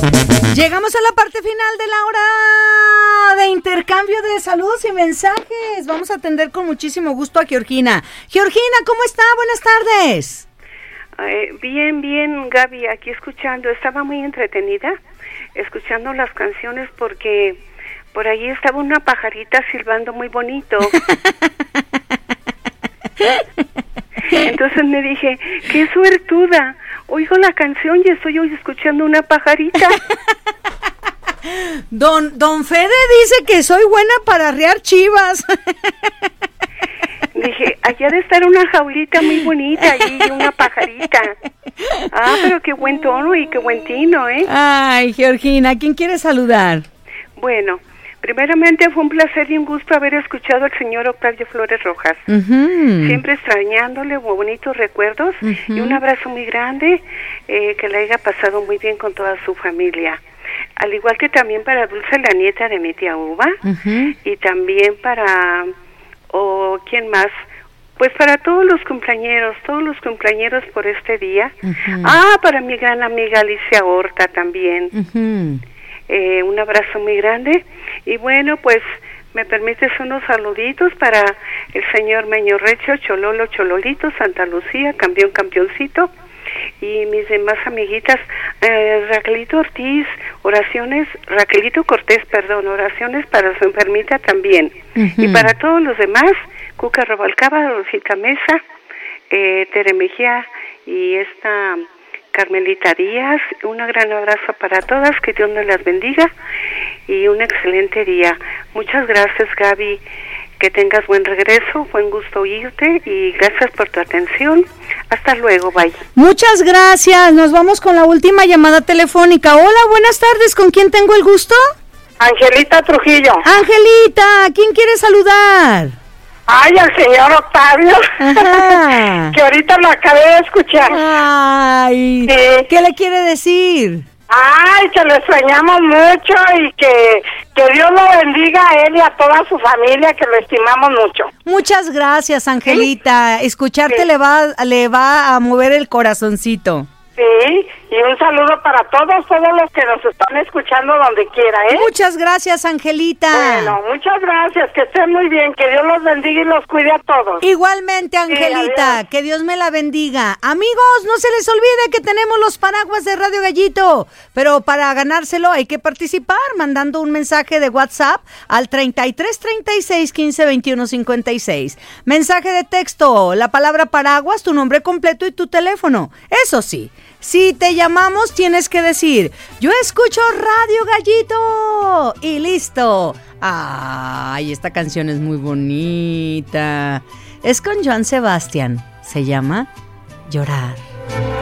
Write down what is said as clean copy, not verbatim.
Llegamos a la parte final de la hora de intercambio de saludos y mensajes. Vamos a atender con muchísimo gusto a Georgina. Georgina, ¿cómo está? Buenas tardes. Bien, Gaby, aquí escuchando. Estaba muy entretenida escuchando las canciones porque por allí estaba una pajarita silbando muy bonito. Entonces me dije, qué suertuda. Oigo la canción y estoy hoy escuchando una pajarita. Don Fede dice que soy buena para arriar chivas. Dije, allá de estar una jaulita muy bonita y una pajarita. Ah, pero qué buen tono y qué buen tino, ¿eh? Ay, Georgina, ¿quién quiere saludar? Bueno, primeramente fue un placer y un gusto haber escuchado al señor Octavio Flores Rojas. Siempre extrañándole, bonitos recuerdos y un abrazo muy grande, que le haya pasado muy bien con toda su familia. Al igual que también para Dulce, la nieta de mi tía Uva, y también para, ¿quién más? Pues para todos los cumpleañeros por este día. Para mi gran amiga Alicia Horta también. Un abrazo muy grande. Y bueno, pues me permites unos saluditos para el señor Meño Recho, Chololo, Chololito, Santa Lucía, Campeón, Campeoncito, y mis demás amiguitas, Raquelito Ortiz, Raquelito Cortés, oraciones para su enfermita también. Y para todos los demás, Cuca Robalcaba, Rosita Mesa, Tere Mejía y esta Carmelita Díaz. Un gran abrazo para todas, que Dios nos las bendiga y un excelente día. Muchas gracias, Gaby, que tengas buen regreso, buen gusto oírte y gracias por tu atención. Hasta luego, bye. Muchas gracias, nos vamos con la última llamada telefónica. Hola, buenas tardes, ¿con quién tengo el gusto? Angelita Trujillo. Angelita, ¿quién quiere saludar? Ay, al señor Octavio. Ajá. Que ahorita lo acabé de escuchar. Ay, sí. ¿Qué le quiere decir? Ay, que lo extrañamos mucho y que Dios lo bendiga a él y a toda su familia, que lo estimamos mucho. Muchas gracias, Angelita. ¿Sí? Escucharte sí. le va a mover el corazoncito. Sí, y un saludo para todos los que nos están escuchando donde quiera, ¿eh? Muchas gracias, Angelita. Bueno, muchas gracias, que estén muy bien, que Dios los bendiga y los cuide a todos. Igualmente, Angelita, sí, que Dios me la bendiga. Amigos, no se les olvide que tenemos los paraguas de Radio Gallito, pero para ganárselo hay que participar mandando un mensaje de WhatsApp al 33 36 15 21 56. Mensaje de texto, la palabra paraguas, tu nombre completo y tu teléfono. Eso sí, si te llamamos tienes que decir, yo escucho Radio Gallito y listo. Ay, esta canción es muy bonita. Es con Joan Sebastián, se llama Llorar.